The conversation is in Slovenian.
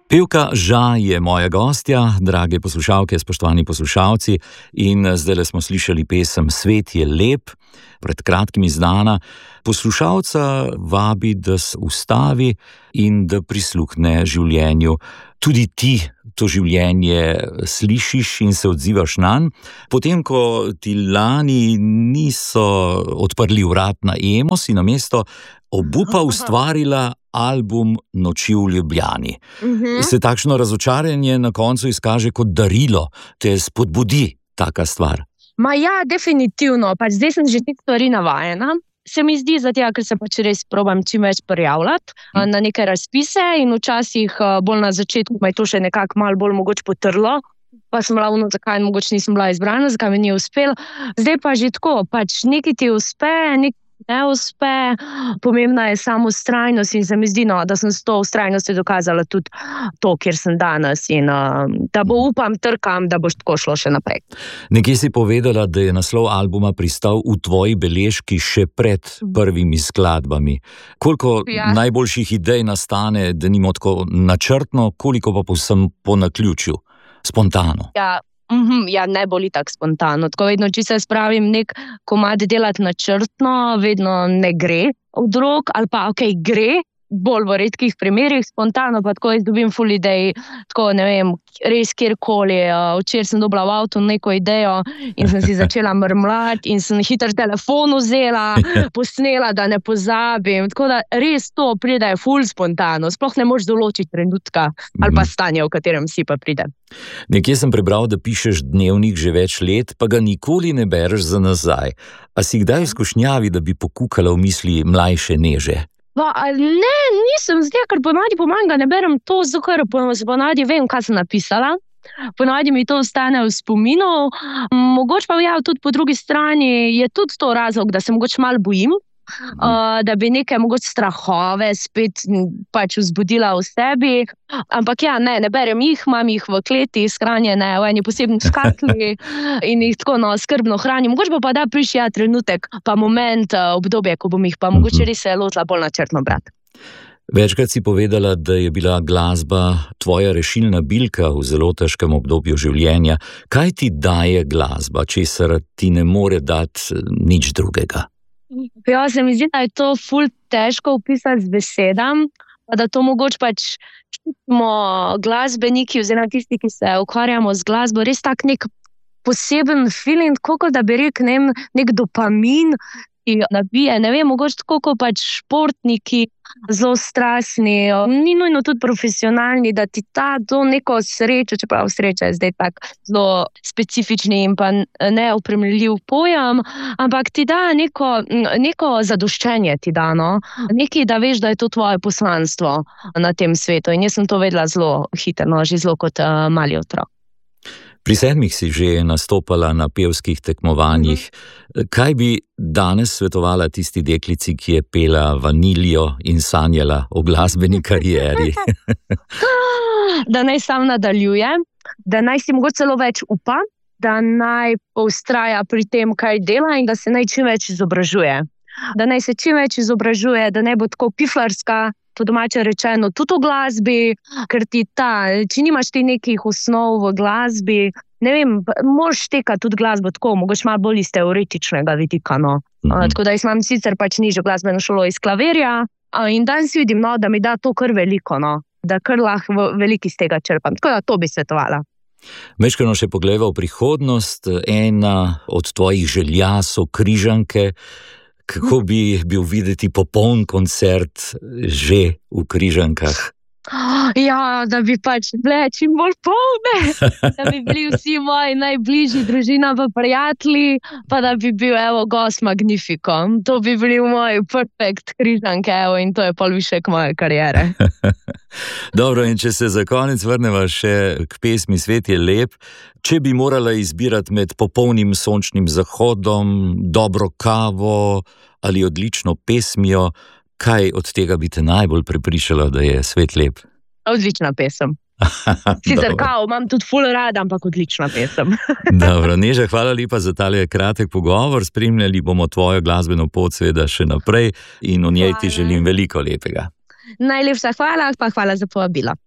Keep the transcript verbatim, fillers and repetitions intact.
Pevka Ža je moja gostja, drage poslušalke, spoštovani poslušalci, in zdajle smo slišali pesem Svet je lep, pred kratkim izdana. Poslušalca vabi, da se ustavi in da prisluhne življenju. Tudi ti to življenje slišiš in se odzivaš nanj. Potem, ko ti lani niso odprli vrat na Emo, si namesto obupa ustvarila album Noči v Ljubljani. Mhm. Se takšno razočaranje na koncu izkaže kot darilo, te spodbudi taka stvar? Ma ja, definitivno, pač zdaj sem že te stvari navajena. Se mi zdi, zato, ker se pač res probam čim več prijavljati Hm. na neke razpise in včasih eh, bolj na začetku me je to še nekako malo bolj mogoče potrlo, pa sem ravno zakaj mogoče nisem bila izbrana, zakaj mi ni uspelo. Zdaj pa že tako, pač nekaj ti uspe, nekaj ne uspe, pomembna je samo vztrajnost in se mi zdi, no, da sem s to vztrajnostjo dokazala tudi to, kjer sem danes in uh, da bo upam, trkam, da bo tako šlo še naprej. Nekje si povedala, da je naslov albuma pristal v tvoji beležki še pred prvimi skladbami. Koliko Ja. najboljših idej nastane, da nimo tako načrtno, koliko pa povsem po naključju, spontano? Ja, mhm, ja, ne boli tako spontano. Tako vedno, če se spravim nek komad delati načrtno, vedno ne gre od rok, ali pa ok, gre, bolj v redkih primerih, spontano pa tako jaz dobim ful idej, tako ne vem, res kjerkoli. Uh, Včeraj sem dobila v avtu neko idejo in sem si začela mrmlati in sem hiter telefon vzela, posnela, da ne pozabim. Tako da res to pride ful spontano, sploh ne moreš določiti trenutka ali pa stanja, v katerem si pa pride. Nekje sem prebral, da pišeš dnevnik že več let, pa ga nikoli ne bereš za nazaj. A si kdaj v skušnjavi, da bi pokukala v misli mlajše Neže? Pa, ali ne, nisem zdaj, ker ponavadi po manj ga ne berem to, zato ker po- ponavadi vem, kaj sem napisala. Ponavadi mi to ostane v spominu. M, Mogoče pa ja, tudi po drugi strani je tudi to razlog, da se mogoče malo bojim, uh, da bi neke mogoče strahove spet m, pač vzbudila v sebi. Ampak ja, ne, ne berem jih, imam jih v kleti, shranjene v eni posebni škatli in jih tako no, skrbno hranim. Mogoče pa pa da prišel ja, trenutek, pa moment, uh, obdobje, ko bom jih pa mogoče res se lotila bolj načrtno brati. Večkrat si povedala, da je bila glasba tvoja rešilna bilka v zelo težkem obdobju življenja. Kaj ti daje glasba, česar ti ne more dati eh, nič drugega? Ja, se mi zdi, da je to ful težko opisati z besedami, pa da to mogoče pač čutimo glasbeniki oziroma tisti, ki se ukvarjamo z glasbo, res tak nek poseben feeling, kot da bi rekel, ne vem, nek dopamin, ki nabije, ne vem, mogoče tako kot pač športniki, zelo strastni, ni nujno tudi profesionalni, da ti ta to neko srečo, čeprav sreča je zdaj tak zelo specifični in pa neopremljiv pojem, ampak ti da neko, neko zadoščenje ti da, no. Nekaj, da veš, da je to tvoje poslanstvo na tem svetu in jaz sem to vedela zelo hitro, no, že zelo kot uh, mali otrok. Pri sedmih si že nastopala na pevskih tekmovanjih. Kaj bi danes svetovala tisti deklici, ki je pela Vaniljo in sanjala o glasbeni karieri? Da naj sam nadaljuje, da naj si mogoče celo več upa, da naj vztraja pri tem, kaj dela in da se naj čim več izobražuje. Da naj se čim več izobražuje, da ne bo tako piflarska, po domače rečeno, tudi v glasbi, ker ti ta, če nimaš ti nekih osnov v glasbi, ne vem, moraš tekati tudi glasbo tako, mogoče malo bolj iz teoretičnega vidika, no. Uh, tako da jaz imam sicer pač nižjo glasbeno šolo iz klavirja, uh, in danes vidim, no, da mi da to kar veliko, no, da kar lahko veliko iz tega črpam. Tako da to bi svetovala. Mečkano še poglejva v prihodnost, ena od tvojih želja so Križanke. Kako bi bil videti popoln koncert že v Križankah? Ja, da bi pač bile čim bolj polne, da bi bili vsi moji najbližji, družina pa prijatelji, pa da bi bil evo gost Magnifico. To bi bili moji perfect Križanke, evo, in to je pol višek moje kariere. Dobro, in če se za konec vrneva še k pesmi Svet je lep, če bi morala izbirati med popolnim sončnim zahodom, dobro kavo ali odlično pesmijo, kaj od tega bi te najbolj prepričala, da je svet lep? Odlična pesem. Sicer kao, imam tudi ful rada, ampak odlična pesem. Dobro, Neža, hvala lepa za tale kratek pogovor. Spremljali bomo tvojo glasbeno pot seveda še naprej in v njej ti želim veliko lepega. Najlepša hvala, pa hvala za povabilo.